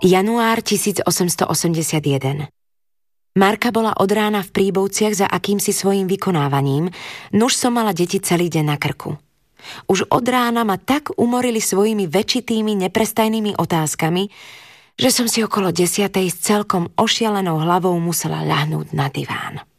Január 1881. Marka bola od rána v Príbovciach za akýmsi svojím vykonávaním, nuž som mala deti celý deň na krku. Už od rána ma tak umorili svojimi väčšitými neprestajnými otázkami, že som si okolo 10:00 s celkom ošialenou hlavou musela ľahnúť na diván.